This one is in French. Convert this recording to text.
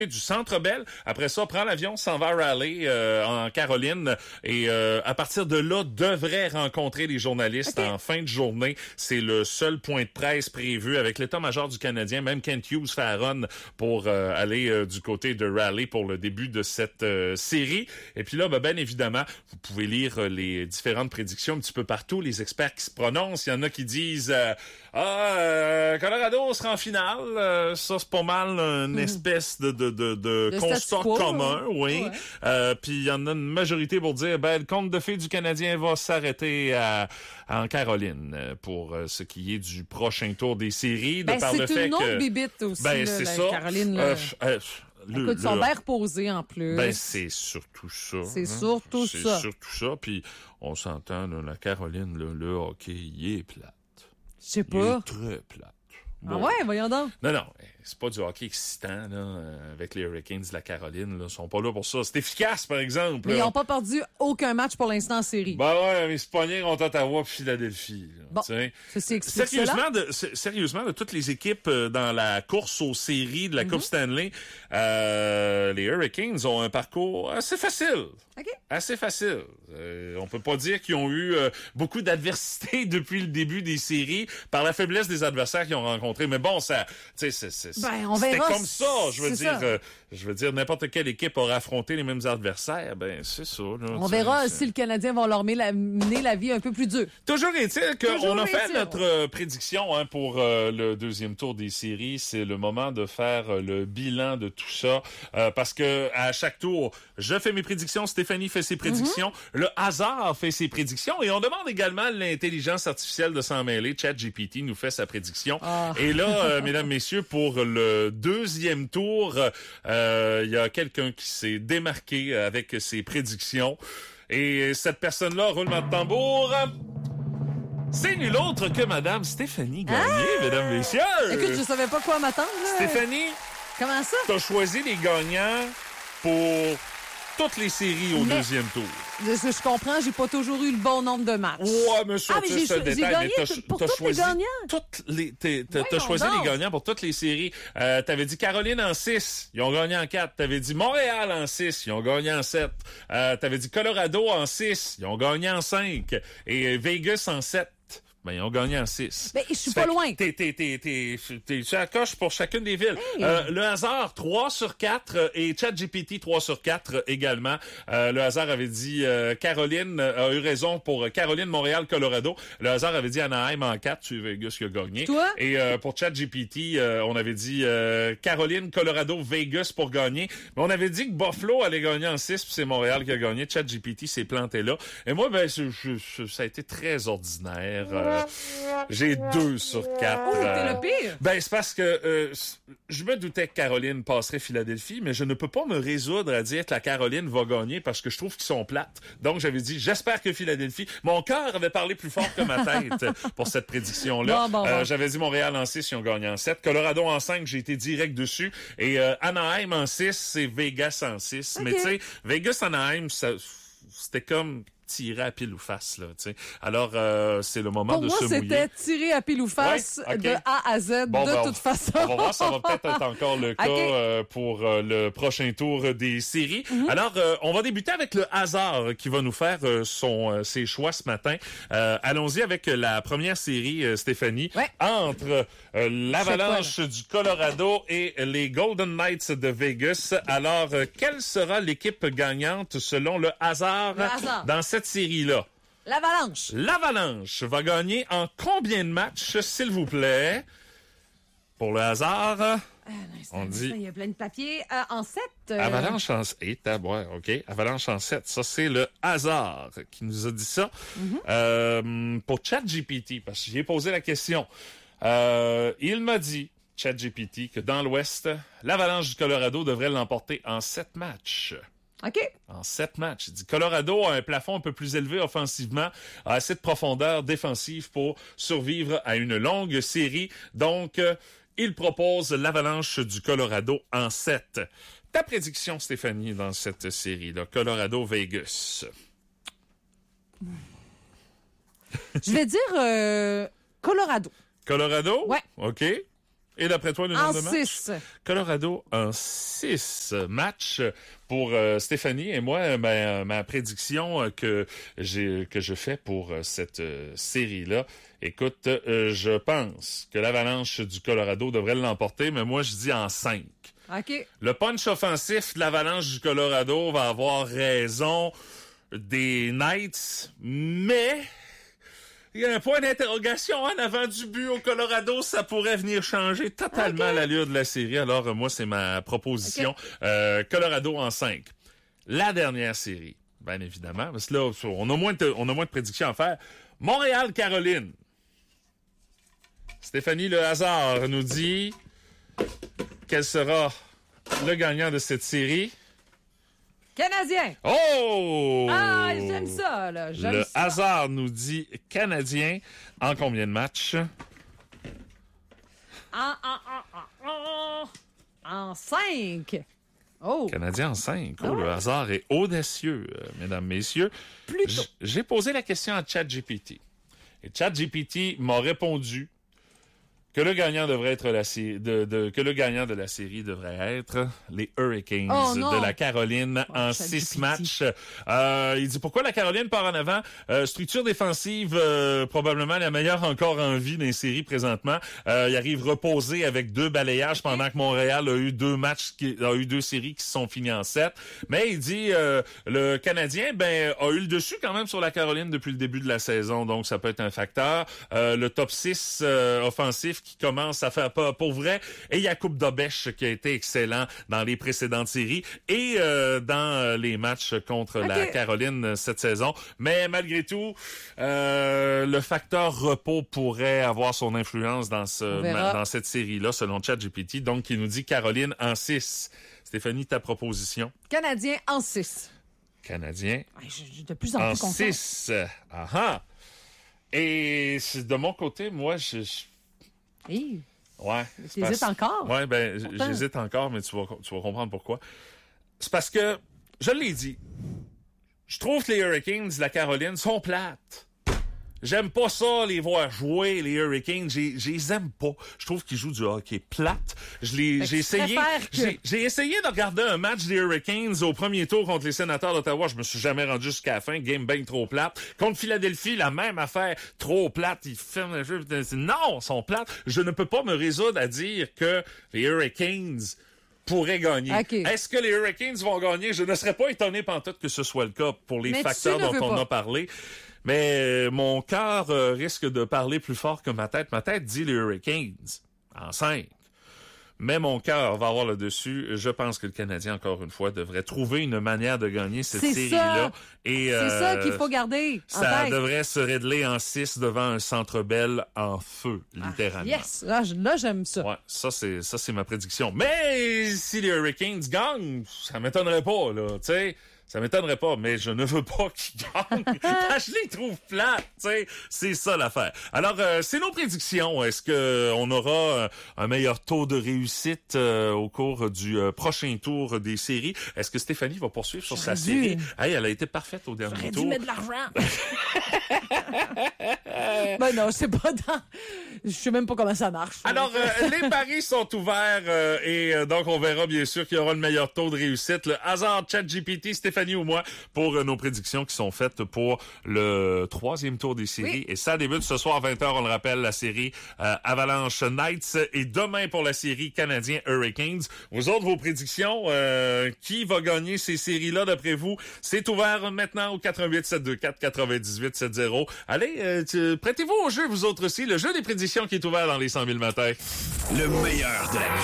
du Centre Bell. Après ça, prend l'avion, s'en va à Raleigh en Caroline et à partir de là, devrait rencontrer les journalistes en fin de journée. C'est le seul point de presse prévu avec l'état-major du Canadien. Même Kent Hughes fait un run pour aller du côté de Raleigh pour le début de cette série. Et puis là, bien évidemment, vous pouvez lire les différentes prédictions un petit peu partout. Les experts qui se prononcent, il y en a qui disent Colorado sera en finale. Ça, c'est pas mal une espèce de constat commun, oui. Ouais. Puis il y en a une majorité pour dire le conte de fées du Canadien va s'arrêter en Caroline pour ce qui est du prochain tour des séries. C'est une autre bibite aussi, c'est ça. Caroline. Écoute, ils sont bien reposés en plus. C'est surtout ça. C'est surtout ça. C'est surtout ça. Puis on s'entend, la Caroline, le hockey, il est plate. Je sais pas. Il est très plate. Bon. Ah ouais, voyons donc. Non, c'est pas du hockey excitant, là, avec les Hurricanes de la Caroline, là. Ils sont pas là pour ça. C'est efficace, par exemple. Mais ils ont pas perdu aucun match pour l'instant en série. Ouais, mais c'est pogné contre Ottawa puis Philadelphie, là. Bon, ceci explique sérieusement, de toutes les équipes dans la course aux séries de la Coupe Stanley, les Hurricanes ont un parcours assez facile. Okay. Assez facile. On peut pas dire qu'ils ont eu beaucoup d'adversité depuis le début des séries par la faiblesse des adversaires qu'ils ont rencontrés. Mais bon, ça, tu sais, c'était comme ça. Je veux dire, n'importe quelle équipe aura affronté les mêmes adversaires. C'est ça. Là, on verra si le Canadien va leur mener la vie un peu plus dure. Toujours est-il qu'on a fait notre prédiction pour le deuxième tour des séries. C'est le moment de faire le bilan de tout ça. Parce que à chaque tour, je fais mes prédictions, Stéphanie fait ses prédictions, le hasard fait ses prédictions et on demande également à l'intelligence artificielle de s'en mêler. ChatGPT nous fait sa prédiction. Et là, mesdames, messieurs, pour le deuxième tour, il y a quelqu'un qui s'est démarqué avec ses prédictions. Et cette personne-là, roulement de tambour, c'est nul autre que Madame Stéphanie Gagné, mesdames, messieurs. Écoute, je savais pas quoi m'attendre. Stéphanie, comment ça? T'as choisi les gagnants pour toutes les séries au deuxième tour. Je comprends, j'ai pas toujours eu le bon nombre de matchs. Ouais, monsieur, c'est un détail, gagné pour tous les gagnants. T'as choisi les gagnants pour toutes les séries. T'avais dit Caroline en 6, ils ont gagné en 4. T'avais dit Montréal en 6, ils ont gagné en 7. T'avais dit Colorado en 6, ils ont gagné en 5. Et Vegas en 7. Ils ont gagné en 6. Je suis pas loin. T'es à la coche pour chacune des villes. Hey. Le hasard, 3 sur 4 et ChatGPT, 3 sur 4 également. Le hasard avait dit Caroline a eu raison pour Caroline, Montréal, Colorado. Le hasard avait dit Anaheim en 4, c'est Vegas qui a gagné. Toi? Et pour ChatGPT, on avait dit Caroline, Colorado, Vegas pour gagner. Mais on avait dit que Buffalo allait gagner en 6, puis c'est Montréal qui a gagné. ChatGPT s'est planté là. Et moi, ça a été très ordinaire. J'ai 2 sur 4. Oh, t'es le pire! C'est parce que je me doutais que Caroline passerait Philadelphie, mais je ne peux pas me résoudre à dire que la Caroline va gagner parce que je trouve qu'ils sont plates. Donc, j'avais dit, j'espère que Philadelphie... Mon cœur avait parlé plus fort que ma tête pour cette prédiction-là. Bon. J'avais dit Montréal en 6, ils ont gagné en 7. Colorado en 5, j'ai été direct dessus. Et Anaheim en 6, c'est Vegas en 6. Okay. Mais tu sais, Vegas-Anaheim, c'était comme... tirer à pile ou face, là, tu sais. Alors, c'est le moment de se mouiller. Pour moi, c'était tirer à pile ou face de A à Z, toute façon. On va voir, ça va peut-être être encore le cas pour le prochain tour des séries. Alors, on va débuter avec le hasard qui va nous faire ses choix ce matin. Allons-y avec la première série, Stéphanie, entre l'Avalanche du Colorado et les Golden Knights de Vegas. Alors, quelle sera l'équipe gagnante selon le hasard dans cette série-là? L'Avalanche va gagner en combien de matchs, s'il vous plaît? Pour le hasard, on dit... Il y a plein de papiers. En 7. Avalanche en 7. OK. Avalanche en 7. Ça, c'est le hasard qui nous a dit ça. Pour ChatGPT, parce que j'ai posé la question, il m'a dit, ChatGPT, que dans l'Ouest, l'Avalanche du Colorado devrait l'emporter en 7 matchs. OK. En 7 matchs. Il dit Colorado a un plafond un peu plus élevé offensivement, a assez de profondeur défensive pour survivre à une longue série. Donc, il propose l'Avalanche du Colorado en 7. Ta prédiction, Stéphanie, dans cette série-là, Colorado-Vegas? Je vais dire Colorado. Colorado? Ouais. OK. Et d'après toi, le nombre de matchs? En 6. Colorado en 6 matchs pour Stéphanie. Et moi, ma prédiction que je fais pour cette série-là, écoute, je pense que l'Avalanche du Colorado devrait l'emporter, mais moi, je dis en 5. OK. Le punch offensif de l'Avalanche du Colorado va avoir raison des Knights, mais il y a un point d'interrogation en avant du but au Colorado. Ça pourrait venir changer totalement l'allure de la série. Alors, moi, c'est ma proposition. Colorado en 5. La dernière série, bien évidemment, parce que là, on a moins de prédictions à faire. Montréal-Caroline. Stéphanie Le Hasard nous dit quel sera le gagnant de cette série. Canadien. Oh! Ah, j'aime ça, là. Le hasard nous dit Canadien. En combien de matchs? En 5. Oh! Canadien en 5. Oh, le hasard est audacieux, mesdames, messieurs. Plutôt. J'ai posé la question à ChatGPT. Et ChatGPT m'a répondu que le gagnant devrait être que le gagnant de la série devrait être les Hurricanes de la Caroline en 6 matchs. Il dit pourquoi la Caroline part en avant. Structure défensive probablement la meilleure encore en vie dans les séries présentement. Il arrive reposé avec 2 balayages pendant que Montréal a eu 2 séries qui se sont finies en 7. Mais il dit le Canadien a eu le dessus quand même sur la Caroline depuis le début de la saison, donc ça peut être un facteur. Le top 6 offensif qui commence à faire pas pour vrai. Et il y a Coupe d'Obèche qui a été excellent dans les précédentes séries et dans les matchs contre la Caroline cette saison. Mais malgré tout, le facteur repos pourrait avoir son influence dans cette série-là, selon ChatGPT. Donc, il nous dit Caroline en 6. Stéphanie, ta proposition? Canadien en 6. Canadien j'ai de plus en plus confiance. 6. Ah. Et de mon côté, moi, Hey. Ouais. T'hésites encore? Ouais, j'hésite encore, mais tu vas comprendre pourquoi. C'est parce que, je l'ai dit, je trouve que les Hurricanes de la Caroline sont plates. J'aime pas ça, les voir jouer, les Hurricanes. Je les aime pas. Je trouve qu'ils jouent du hockey plate. J'ai essayé de regarder un match des Hurricanes au premier tour contre les Sénateurs d'Ottawa. Je me suis jamais rendu jusqu'à la fin. Game bien trop plate. Contre Philadelphie, la même affaire. Trop plate. Ils ferment le jeu. Non, ils sont plates. Je ne peux pas me résoudre à dire que les Hurricanes pourraient gagner. Okay. Est-ce que les Hurricanes vont gagner? Je ne serais pas étonné pantoute que ce soit le cas pour les facteurs dont on a parlé. Mais mon cœur risque de parler plus fort que ma tête. Ma tête dit les Hurricanes en 5. Mais mon cœur va avoir le dessus. Je pense que le Canadien, encore une fois, devrait trouver une manière de gagner cette série-là. C'est ça qu'il faut garder en ça tête. devrait se régler en 6 devant un Centre Bell en feu, littéralement. Yes! Là, j'aime ça. Ouais, ça c'est ma prédiction. Mais si les Hurricanes gagnent, ça m'étonnerait pas, là, tu sais. Ça m'étonnerait pas, mais je ne veux pas qu'ils gagnent. Je les trouve plates, tu sais. C'est ça l'affaire. Alors, c'est nos prédictions. Est-ce que on aura un meilleur taux de réussite au cours du prochain tour des séries? Est-ce que Stéphanie va poursuivre sur sa série? Hey, elle a été parfaite au dernier tour. J'aurais dû mettre de l'argent. Ben non, c'est pas dans... Je sais même pas comment ça marche. Alors, les paris sont ouverts et donc on verra bien sûr qui aura le meilleur taux de réussite. Le hasard, ChatGPT, Stéphanie ou moi pour nos prédictions qui sont faites pour le 3e tour des séries. Oui. Et ça débute ce soir à 20h, on le rappelle, la série Avalanche Knights et demain pour la série Canadien Hurricanes. Vous autres, vos prédictions, qui va gagner ces séries-là d'après vous? C'est ouvert maintenant au 88-724-9870. Allez, prêtez-vous au jeu, vous autres aussi. Le jeu des prédictions qui est ouvert dans les 100 000 matins. Le meilleur de la musique.